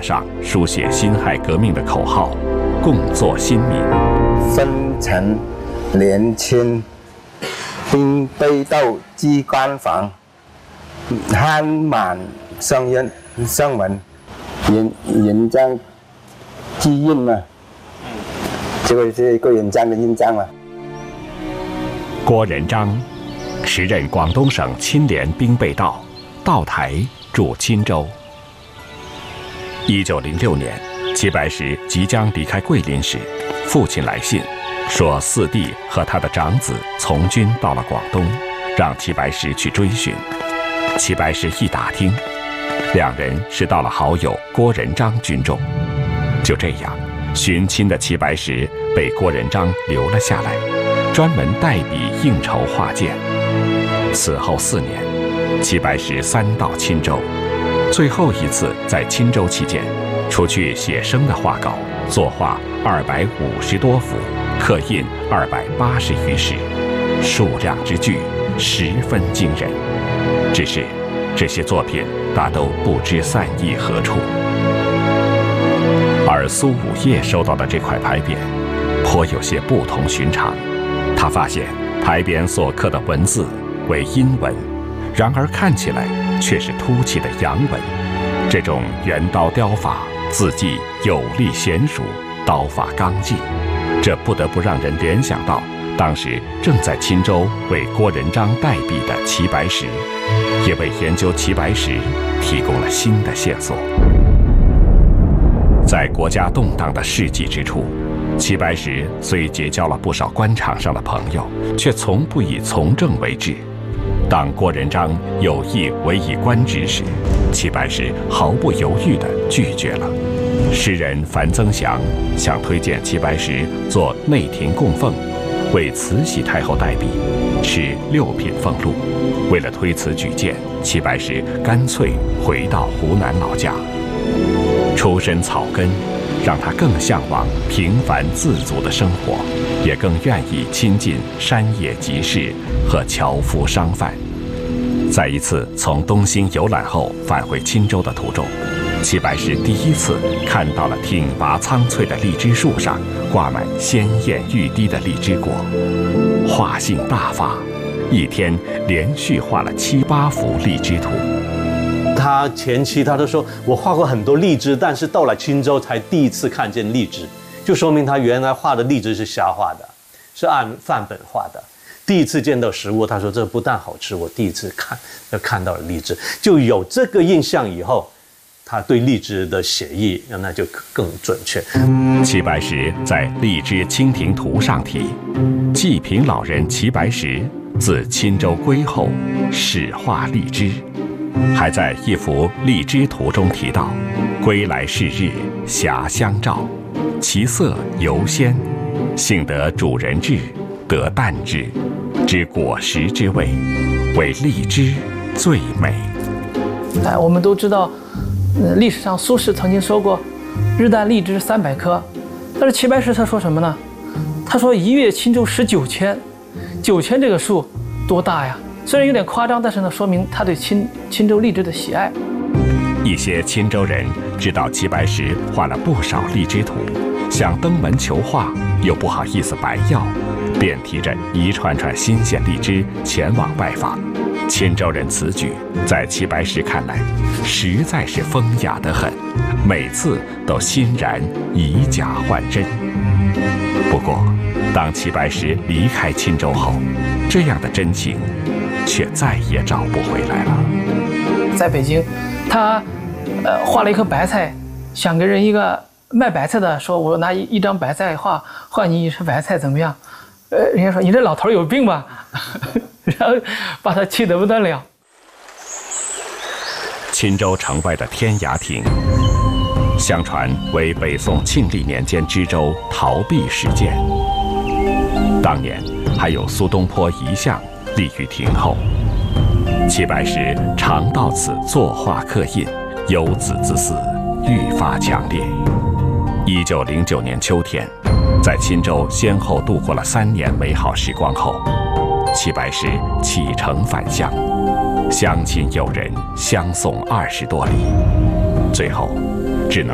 上书写辛亥革命的口号，共作新民。 分城连清兵备斗机关房，汉满圣文沿章记印嘛，这个是一个沿章的印章嘛。 郭仁章时任广东省钦联兵备道，道台驻钦州。1906年，齐白石即将离开桂林时，父亲来信说四弟和他的长子从军到了广东，让齐白石去追寻。齐白石一打听，两人是到了好友郭仁章军中。就这样，寻亲的齐白石被郭仁章留了下来，专门代笔应酬画荐。此后4年，齐白石3到钦州，最后一次在钦州期间，除去写生的画稿，作画250多幅，刻印280余石，数量之巨，十分惊人。只是这些作品大都不知散佚何处。而苏武业收到的这块牌匾，颇有些不同寻常。他发现牌匾所刻的文字为阴文，然而看起来却是凸起的阳文。这种圆刀雕法，字迹有力娴熟，刀法刚劲，这不得不让人联想到当时正在钦州为郭仁章代笔的齐白石，也为研究齐白石提供了新的线索。在国家动荡的世纪之初，齐白石虽结交了不少官场上的朋友，却从不以从政为志。当郭仁章有意委以官职时，齐白石毫不犹豫地拒绝了。诗人樊增祥想推荐齐白石做内廷供奉，为慈禧太后代笔，持6品俸禄。为了推辞举荐，齐白石干脆回到湖南老家。出身草根，让他更向往平凡自足的生活，也更愿意亲近山野集市和樵夫商贩。在一次从东兴游览后返回钦州的途中，齐白石第一次看到了挺拔苍翠的荔枝树上挂满鲜艳欲滴的荔枝果。画性大发，一天连续画了7、8幅荔枝图。 他前期他都说，我画过很多荔枝，但是到了钦州才第一次看见荔枝，就说明他原来画的荔枝是瞎画的，是按范本画的。第一次见到实物，他说这不但好吃，我第一次看到了荔枝，就有这个印象以后，他对荔枝的写意那就更准确。 齐白石在《荔枝清亭图》上题，济平老人齐白石自钦州归后，始画荔枝。还在一幅荔枝图中提到，归来是日霞相照，其色尤鲜，幸得主人质，得啖之，知果实之味，为荔枝最美。 我们都知道，历史上苏轼曾经说过“日啖荔枝300颗”，但是齐白石他说什么呢？他说1月钦州19千，9千这个数多大呀？虽然有点夸张，但是呢，说明他对钦州荔枝的喜爱。 一些钦州人知道齐白石画了不少荔枝图，想登门求画，又不好意思白要，便提着一串串新鲜荔枝前往拜访。钦州人此举在齐白石看来实在是风雅得很，每次都欣然以假换真。不过当齐白石离开钦州后，这样的真情却再也找不回来了。 在北京，他画了一颗白菜，想跟一个卖白菜的说，我拿一张白菜画换你1车白菜怎么样？人家说你这老头有病吧，然后把他气得不得了。 钦州城外的天涯亭，相传为北宋庆历年间知州逃避事件。当年还有苏东坡遗像立于亭后，齐白石常到此作画刻印，游子之思愈发强烈。1909年秋天，在钦州先后度过了3年美好时光后，齐白石启程返乡，乡亲友人相送20多里，最后